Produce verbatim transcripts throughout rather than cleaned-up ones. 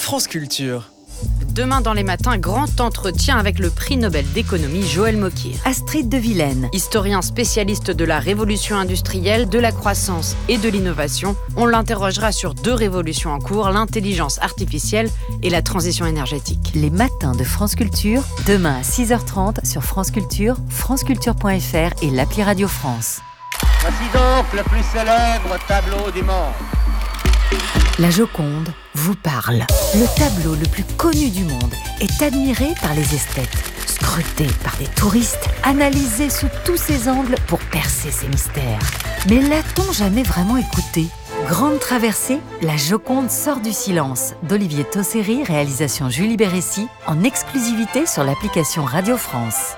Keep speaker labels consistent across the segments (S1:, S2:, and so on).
S1: France Culture.
S2: Demain dans les matins, grand entretien avec le prix Nobel d'économie Joël Mokyr.
S3: Astrid de Vilaine.
S2: Historien spécialiste de la révolution industrielle, de la croissance et de l'innovation, on l'interrogera sur deux révolutions en cours, l'intelligence artificielle et la transition énergétique.
S3: Les matins de France Culture, demain à six heures trente sur France Culture, franceculture point f r et l'appli Radio France.
S4: Voici donc le plus célèbre tableau du monde.
S3: La Joconde vous parle. Le tableau le plus connu du monde est admiré par les esthètes, scruté par des touristes, analysé sous tous ses angles pour percer ses mystères. Mais l'a-t-on jamais vraiment écouté ? Grande traversée, La Joconde sort du silence d'Olivier Tosseri, réalisation Julie Bérécy, en exclusivité sur l'application Radio France.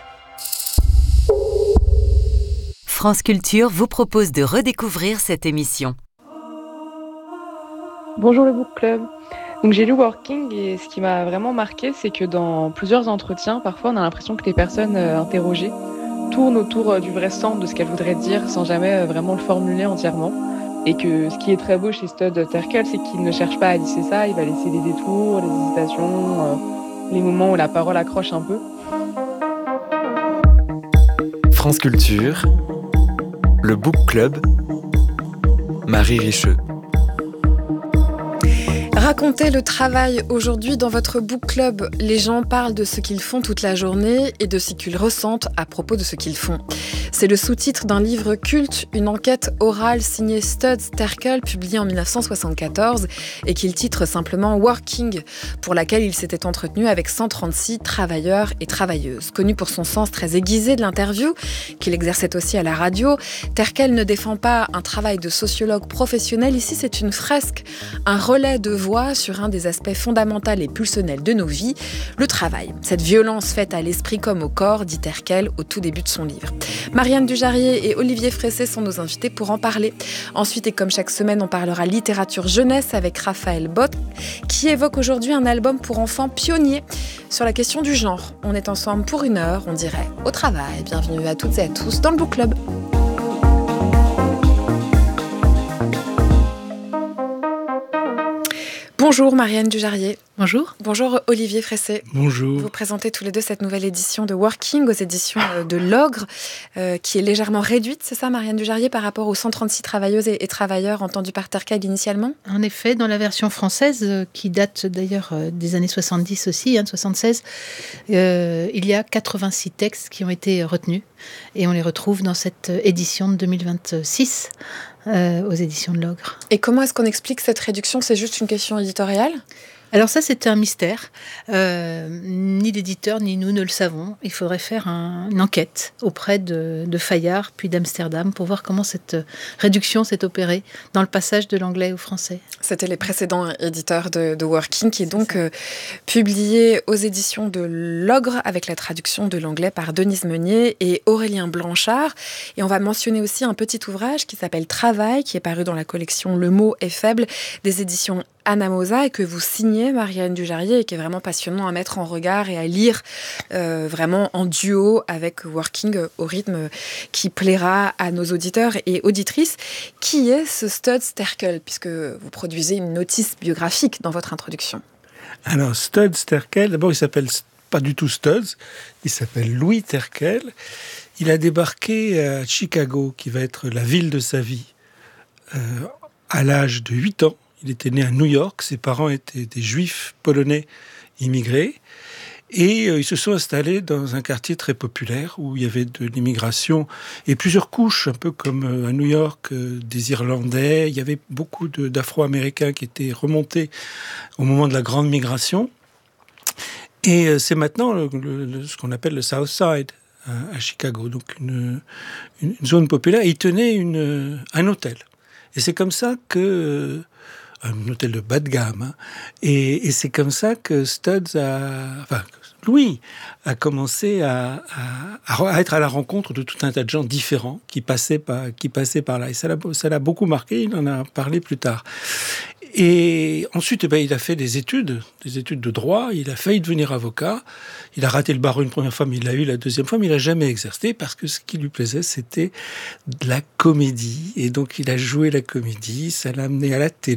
S3: France Culture vous propose de redécouvrir cette émission.
S5: Bonjour le Book Club. Donc j'ai lu Working et ce qui m'a vraiment marqué, c'est que dans plusieurs entretiens, parfois on a l'impression que les personnes euh, interrogées tournent autour euh, du vrai sens de ce qu'elles voudraient dire sans jamais euh, vraiment le formuler entièrement. Et que ce qui est très beau chez Stud Terkel, c'est qu'il ne cherche pas à lisser ça, il va laisser des détours, des hésitations, euh, les moments où la parole accroche un peu.
S1: France Culture, le Book Club, Marie Richeux.
S6: Racontez le travail. Aujourd'hui, dans votre book club, les gens parlent de ce qu'ils font toute la journée et de ce qu'ils ressentent à propos de ce qu'ils font. C'est le sous-titre d'un livre culte, une enquête orale signée Stud Terkel, publiée en dix-neuf cent soixante-quatorze et qu'il titre simplement Working, pour laquelle il s'était entretenu avec cent trente-six travailleurs et travailleuses. Connu pour son sens très aiguisé de l'interview, qu'il exerçait aussi à la radio, Terkel ne défend pas un travail de sociologue professionnel. Ici, c'est une fresque, un relais de voix sur un des aspects fondamentaux et pulsionnels de nos vies, le travail. Cette violence faite à l'esprit comme au corps, dit Terkel au tout début de son livre. Marianne Dujarier et Olivier Fressé sont nos invités pour en parler. Ensuite, et comme chaque semaine, on parlera littérature jeunesse avec Raphaël Bott, qui évoque aujourd'hui un album pour enfants pionnier sur la question du genre. On est ensemble pour une heure, on dirait, au travail. Bienvenue à toutes et à tous dans le Book Club. Bonjour Marianne Dujarier.
S7: Bonjour.
S6: Bonjour Olivier Fressé.
S8: Bonjour.
S6: Vous présentez tous les deux cette nouvelle édition de Working aux éditions de l'Ogre, euh, qui est légèrement réduite, c'est ça Marianne Dujarier, par rapport aux cent trente-six travailleuses et, et travailleurs entendus par Terkel initialement ?
S7: En effet, dans la version française, euh, qui date d'ailleurs euh, des années soixante-dix aussi, hein, soixante-seize, euh, il y a quatre-vingt-six textes qui ont été retenus et on les retrouve dans cette édition de deux mille vingt-six. Euh, aux éditions de l'Ogre.
S6: Et comment est-ce qu'on explique cette réduction ? C'est juste une question éditoriale ?
S7: Alors ça, c'est un mystère. Euh, ni l'éditeur, ni nous ne le savons. Il faudrait faire un, une enquête auprès de, de Fayard, puis d'Amsterdam, pour voir comment cette réduction s'est opérée dans le passage de l'anglais au français.
S6: C'était les précédents éditeurs de, de Working, qui est donc euh, publié aux éditions de l'Ogre, avec la traduction de l'anglais par Denise Meunier et Aurélien Blanchard. Et on va mentionner aussi un petit ouvrage qui s'appelle Travail, qui est paru dans la collection Le mot est faible, des éditions Anamosa, et que vous signez, Marianne Dujarier, et qui est vraiment passionnant à mettre en regard et à lire euh, vraiment en duo avec Working, euh, au rythme qui plaira à nos auditeurs et auditrices. Qui est ce Stud Terkel, puisque vous produisez une notice biographique dans votre introduction ?
S8: Alors, Stud Terkel, d'abord, il s'appelle pas du tout Studs, il s'appelle Louis Terkel. Il a débarqué à Chicago, qui va être la ville de sa vie, euh, à l'âge de huit ans. Il était né à New York, ses parents étaient des juifs polonais immigrés, et euh, ils se sont installés dans un quartier très populaire où il y avait de l'immigration et plusieurs couches, un peu comme euh, à New York, euh, des Irlandais. Il y avait beaucoup de, d'Afro-Américains qui étaient remontés au moment de la grande migration. Et euh, c'est maintenant le, le, ce qu'on appelle le South Side à, à Chicago, donc une, une, une zone populaire. Et ils tenaient une, un hôtel. Et c'est comme ça que... un hôtel de bas de gamme. Hein. Et, et c'est comme ça que Studs a... Enfin, Louis a commencé à, à, à être à la rencontre de tout un tas de gens différents qui passaient par, qui passaient par là. Et ça l'a, ça l'a beaucoup marqué, il en a parlé plus tard. Et ensuite, eh ben, il a fait des études, des études de droit. Il a failli devenir avocat. Il a raté le barreau une première fois, mais il l'a eu la deuxième fois, mais il n'a jamais exercé parce que ce qui lui plaisait, c'était de la comédie. Et donc, il a joué la comédie. Ça l'a amené à la télé.